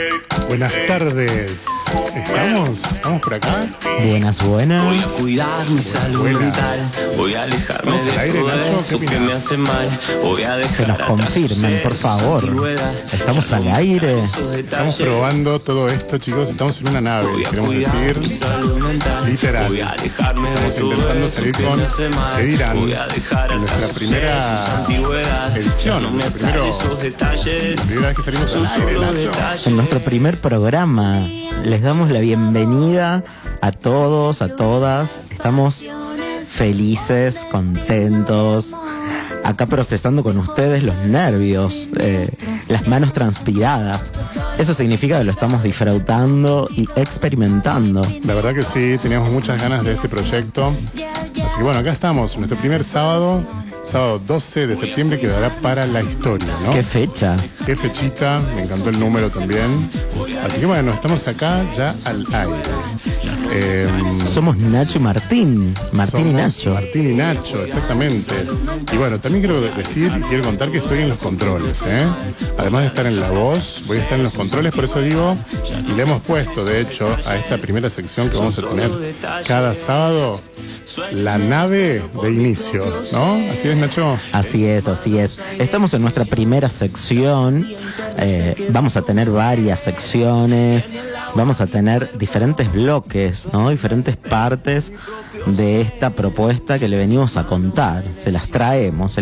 Buenas tardes. ¿Estamos por acá? Buenas. Voy a cuidar mi salud mental. Voy a alejarme Vamos al de aire, todo Nacho, eso ¿qué que me opinás? hace mal. Voy a Que dejar nos confirmen, por favor. Estamos al aire. Estamos probando todo esto, chicos. Estamos en una nave, queremos decir, literal. Estamos intentando salir con ¿qué dirán? En nuestra primera edición, la primera vez que salimos al aire, Nacho. En nuestro primer programa les damos la bienvenida a todos, a todas. Estamos felices, contentos, acá procesando con ustedes los nervios, las manos transpiradas. Eso significa que lo estamos disfrutando y experimentando. La verdad que sí, teníamos muchas ganas de este proyecto. Así que bueno, acá estamos, nuestro primer sábado 12 de septiembre, quedará para la historia, ¿no? ¿Qué fecha? Qué fechita, me encantó el número también. Así que bueno, estamos acá ya al aire. Somos Nacho y Martín. Martín y Nacho. Martín y Nacho, exactamente. Y bueno, también quiero contar que estoy en los controles, ¿eh? Además de estar en la voz, voy a estar en los controles, por eso digo, y le hemos puesto, de hecho, a esta primera sección que vamos a tener cada sábado, la nave de inicio, ¿no? Así es, Nacho. Así es, así es. Estamos en nuestra primera sección. Vamos a tener varias secciones. Vamos a tener diferentes bloques, ¿no? Diferentes partes de esta propuesta que le venimos a contar. Se las traemos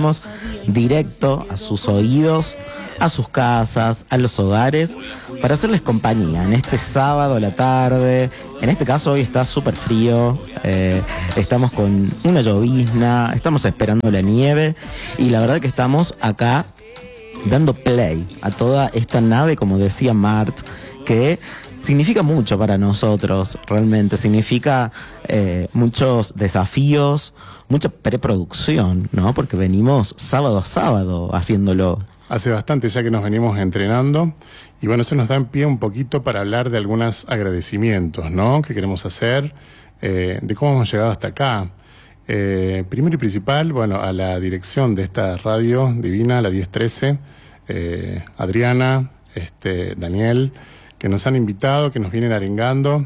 directo a sus oídos, a sus casas, a los hogares, para hacerles compañía en este sábado a la tarde. En este caso hoy está súper frío, estamos con una llovizna, estamos esperando la nieve y la verdad que estamos acá dando play a toda esta nave, como decía Mart, que significa mucho para nosotros, realmente. Significa muchos desafíos, mucha preproducción, ¿no? Porque venimos sábado a sábado haciéndolo. Hace bastante ya que nos venimos entrenando y bueno, eso nos da en pie un poquito para hablar de algunos agradecimientos, ¿no? Que queremos hacer, de cómo hemos llegado hasta acá. Primero y principal, bueno, a la dirección de esta radio divina, la 1013, Adriana, Daniel, que nos han invitado, que nos vienen arengando.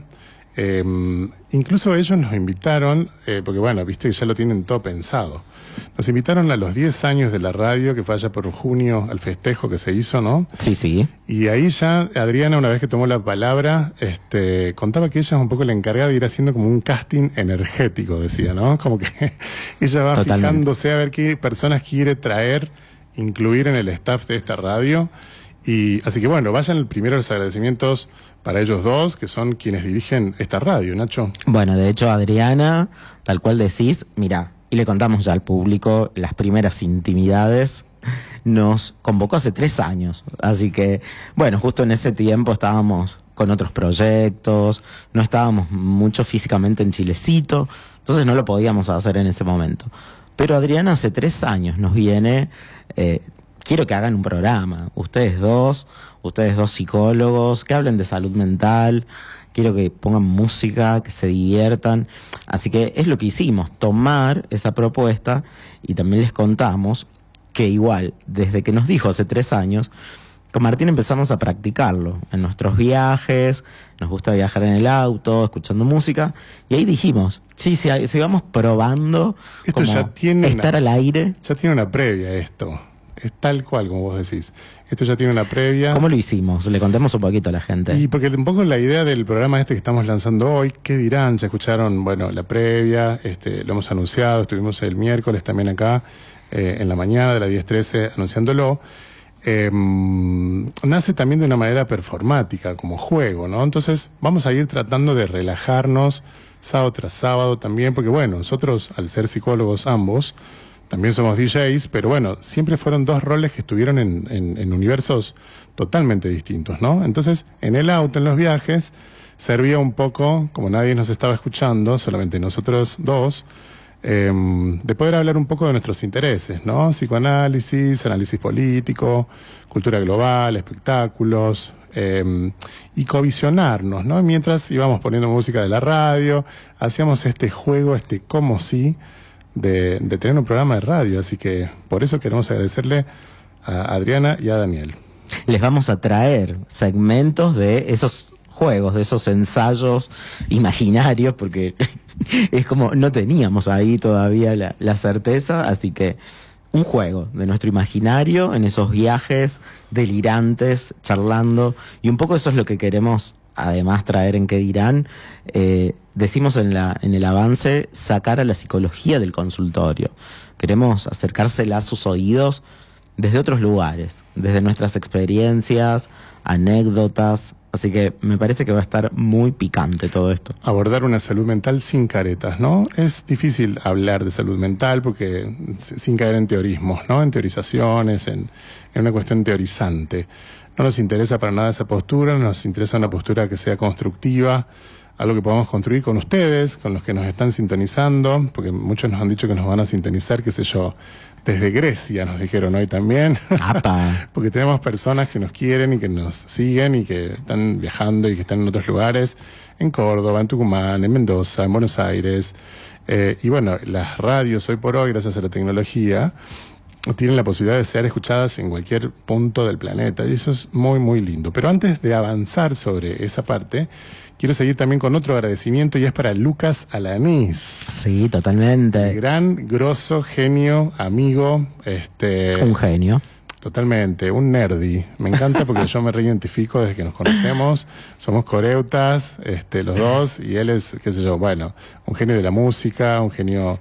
Incluso ellos nos invitaron, porque bueno, viste que ya lo tienen todo pensado. Nos invitaron a los 10 años de la radio, que fue allá por junio, al festejo que se hizo, ¿no? Sí, sí. Y ahí ya Adriana, una vez que tomó la palabra, contaba que ella es un poco la encargada de ir haciendo como un casting energético, decía, ¿no? Como que ella va fijándose a ver qué personas quiere traer, incluir en el staff de esta radio. Y así que bueno, vayan primero los agradecimientos para ellos dos, que son quienes dirigen esta radio, Nacho. Bueno, de hecho Adriana, tal cual decís, mira, y le contamos ya al público las primeras intimidades, nos convocó hace 3 años, así que bueno, justo en ese tiempo estábamos con otros proyectos, no estábamos mucho físicamente en Chilecito, entonces no lo podíamos hacer en ese momento. Pero Adriana hace 3 años nos viene, quiero que hagan un programa, ustedes dos psicólogos, que hablen de salud mental, quiero que pongan música, que se diviertan. Así que es lo que hicimos, tomar esa propuesta, y también les contamos que igual, desde que nos dijo hace 3 años, con Martín empezamos a practicarlo en nuestros viajes, nos gusta viajar en el auto, escuchando música, y ahí dijimos, sí, sigamos probando. Esto ya tiene estar al aire. Ya tiene una previa esto. Es tal cual como vos decís. Esto ya tiene una previa. ¿Cómo lo hicimos? Le contemos un poquito a la gente. Y porque un poco la idea del programa que estamos lanzando hoy, ¿qué dirán? Ya escucharon, bueno, la previa, lo hemos anunciado, estuvimos el miércoles también acá, en la mañana de la 10:13 anunciándolo. Nace también de una manera performática, como juego, ¿no? Entonces vamos a ir tratando de relajarnos sábado tras sábado también, porque bueno, nosotros al ser psicólogos ambos, también somos DJs, pero bueno, siempre fueron 2 roles que estuvieron en universos totalmente distintos, ¿no? Entonces, en el auto, en los viajes, servía un poco, como nadie nos estaba escuchando, solamente nosotros dos, de poder hablar un poco de nuestros intereses, ¿no? Psicoanálisis, análisis político, cultura global, espectáculos, y covisionarnos, ¿no? Mientras íbamos poniendo música de la radio, hacíamos este juego, como si, de tener un programa de radio. Así que por eso queremos agradecerle a Adriana y a Daniel. les vamos a traer segmentos de esos juegos, de esos ensayos imaginarios, porque es como no teníamos ahí todavía la certeza, así que un juego de nuestro imaginario en esos viajes delirantes, charlando, y un poco eso es lo que queremos además traer en ¿Qué dirán? Decimos en el avance, sacar a la psicología del consultorio. Queremos acercársela a sus oídos desde otros lugares, desde nuestras experiencias, anécdotas. Así que me parece que va a estar muy picante todo esto. Abordar una salud mental sin caretas, ¿no? Es difícil hablar de salud mental porque sin caer en teorismos, ¿no? En teorizaciones, en una cuestión teorizante. No nos interesa para nada esa postura, nos interesa una postura que sea constructiva, algo que podamos construir con ustedes, con los que nos están sintonizando, porque muchos nos han dicho que nos van a sintonizar, qué sé yo, desde Grecia nos dijeron hoy también. Porque tenemos personas que nos quieren y que nos siguen y que están viajando y que están en otros lugares, en Córdoba, en Tucumán, en Mendoza, en Buenos Aires. Y bueno, las radios hoy por hoy, gracias a la tecnología, tienen la posibilidad de ser escuchadas en cualquier punto del planeta, y eso es muy, muy lindo. Pero antes de avanzar sobre esa parte, quiero seguir también con otro agradecimiento, y es para Lucas Alanís. Sí, totalmente. Gran, grosso, genio, amigo. Un genio. Totalmente, un nerdy. Me encanta porque yo me reidentifico desde que nos conocemos. Somos coreutas, los dos, y él es, qué sé yo, bueno, un genio de la música, un genio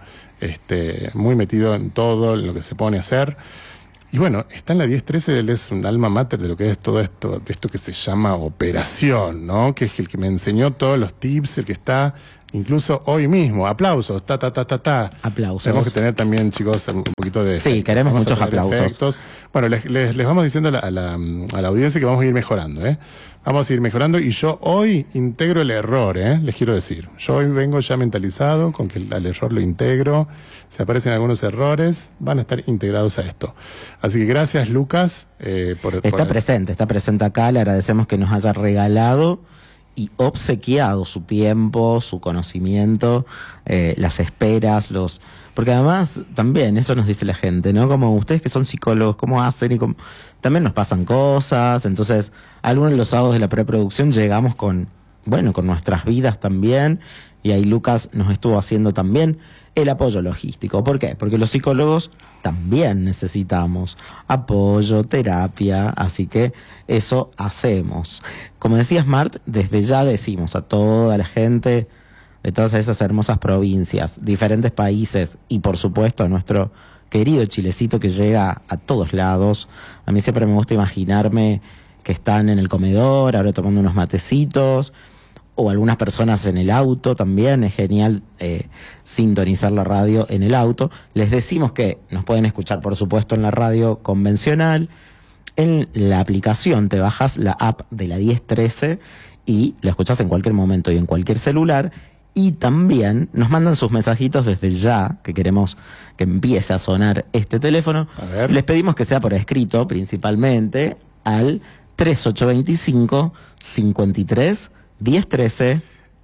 muy metido en todo, en lo que se pone a hacer. Y bueno, está en la 1013, él es un alma mater de lo que es todo esto que se llama operación, ¿no? Que es el que me enseñó todos los tips, el que está incluso hoy mismo. Aplausos, ta. Aplausos. Tenemos que tener también, chicos, un poquito de... Sí, queremos muchos aplausos. Efectos. Bueno, les vamos diciendo a la audiencia que vamos a ir mejorando, ¿eh? Vamos a ir mejorando, y yo hoy integro el error, les quiero decir. Yo hoy vengo ya mentalizado con que al error lo integro. Si aparecen algunos errores, van a estar integrados a esto. Así que gracias, Lucas. Está presente acá. Le agradecemos que nos haya regalado y obsequiado su tiempo, su conocimiento, las esperas, porque además también eso nos dice la gente, ¿no? Como ustedes que son psicólogos, ¿cómo hacen? También nos pasan cosas. Entonces, algunos de los sábados de la preproducción llegamos con nuestras vidas también, y ahí Lucas nos estuvo haciendo también el apoyo logístico. ¿Por qué? Porque los psicólogos también necesitamos apoyo, terapia, así que eso hacemos. Como decía Smart, desde ya decimos a toda la gente de todas esas hermosas provincias, diferentes países, y por supuesto a nuestro querido Chilecito que llega a todos lados. A mí siempre me gusta imaginarme que están en el comedor, ahora tomando unos matecitos, o algunas personas en el auto también. Es genial sintonizar la radio en el auto. Les decimos que nos pueden escuchar, por supuesto, en la radio convencional. En la aplicación te bajas la app de la 1013 y la escuchas en cualquier momento y en cualquier celular. Y también nos mandan sus mensajitos desde ya, que queremos que empiece a sonar este teléfono. Les pedimos que sea por escrito, principalmente, al 3825 53 1013.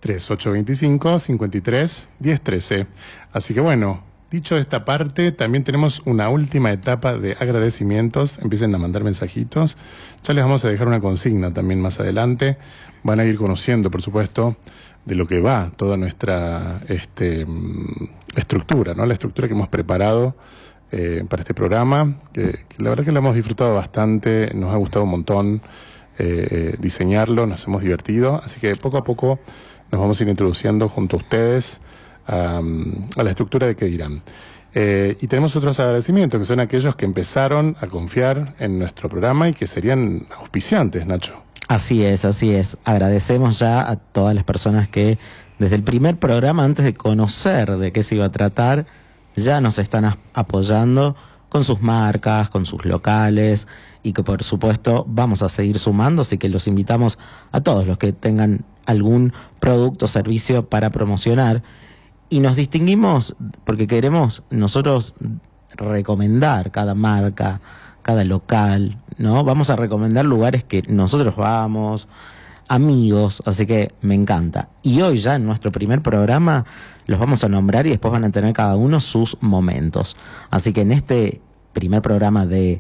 3825 53 1013. Así que bueno, dicho esta parte, también tenemos una última etapa de agradecimientos. Empiecen a mandar mensajitos. Ya les vamos a dejar una consigna también más adelante. Van a ir conociendo, por supuesto, de lo que va toda nuestra estructura, ¿no? La estructura que hemos preparado para este programa, que la verdad que lo hemos disfrutado bastante, nos ha gustado un montón diseñarlo, nos hemos divertido, así que poco a poco nos vamos a ir introduciendo junto a ustedes a la estructura de ¿Qué dirán? Y tenemos otros agradecimientos, que son aquellos que empezaron a confiar en nuestro programa y que serían auspiciantes, Nacho. Así es. Agradecemos ya a todas las personas que desde el primer programa, antes de conocer de qué se iba a tratar, ya nos están apoyando con sus marcas, con sus locales, y que por supuesto vamos a seguir sumando, así que los invitamos a todos los que tengan algún producto o servicio para promocionar. Y nos distinguimos porque queremos nosotros recomendar cada marca, cada local, ¿no? Vamos a recomendar lugares que nosotros vamos, amigos, así que me encanta. Y hoy ya en nuestro primer programa los vamos a nombrar y después van a tener cada uno sus momentos. Así que en este primer programa de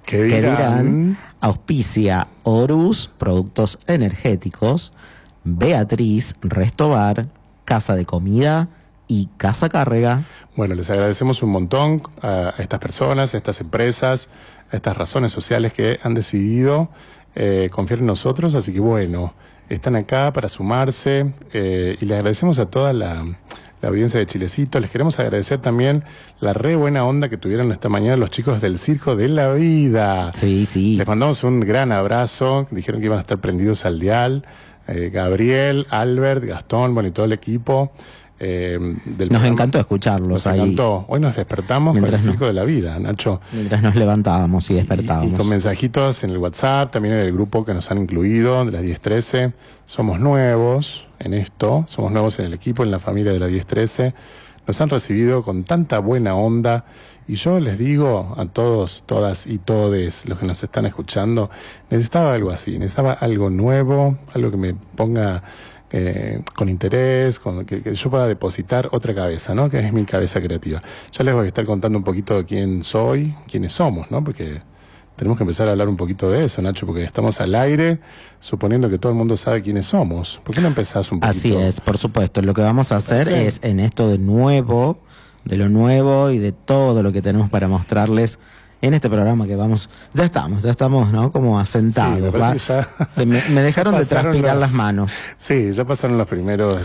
¿Qué dirán? Auspicia Horus, productos energéticos, Beatriz, Restobar, Casa de Comida y Casa Cárrega. Bueno, les agradecemos un montón a estas personas, a estas empresas, a estas razones sociales que han decidido confiar en nosotros, así que bueno, están acá para sumarse y les agradecemos a toda la audiencia de Chilecito. Les queremos agradecer también la re buena onda que tuvieron esta mañana los chicos del Circo de la Vida. Sí, sí. Les mandamos un gran abrazo, dijeron que iban a estar prendidos al dial. Gabriel, Albert, Gastón, bueno, y todo el equipo. Nos encantó escucharlos. Nos ahí. encantó. Hoy nos despertamos con el Circo de la Vida, Nacho. Mientras nos levantábamos y despertábamos. Y con mensajitos en el WhatsApp, también en el grupo que nos han incluido, de las 10-13. Somos nuevos en esto, somos nuevos en el equipo, en la familia de la 10-13. Nos han recibido con tanta buena onda. Y yo les digo a todos, todas y todes los que nos están escuchando, necesitaba algo así, necesitaba algo nuevo, algo que me ponga con interés, que yo pueda depositar otra cabeza, ¿no? Que es mi cabeza creativa. Ya les voy a estar contando un poquito de quién soy, quiénes somos, ¿no? Porque tenemos que empezar a hablar un poquito de eso, Nacho, porque estamos al aire suponiendo que todo el mundo sabe quiénes somos. ¿Por qué no empezás un poquito? Así es, por supuesto. Lo que vamos a hacer es en esto de nuevo, de lo nuevo y de todo lo que tenemos para mostrarles en este programa que vamos, ya estamos, ¿no? Como asentados. Sí, me dejaron de transpirar las manos. Sí, ya pasaron los primeros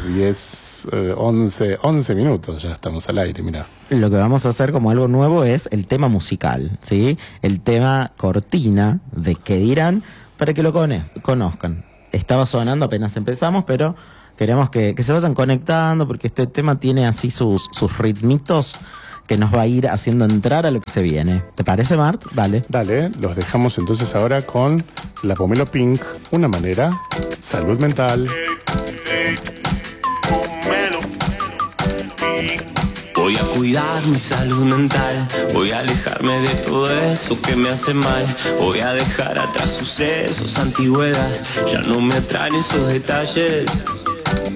11 minutos, ya estamos al aire, mirá. Lo que vamos a hacer como algo nuevo es el tema musical, ¿sí? El tema cortina de ¿Qué dirán? Para que lo conozcan. Estaba sonando apenas empezamos, pero queremos que se vayan conectando porque este tema tiene así sus ritmitos que nos va a ir haciendo entrar a lo que se viene. ¿Te parece, Mart? Dale. Dale, los dejamos entonces ahora con la Pomelo Pink, una manera, salud mental. Voy a cuidar mi salud mental, voy a alejarme de todo eso que me hace mal. Voy a dejar atrás sucesos, antigüedad, ya no me atraen esos detalles.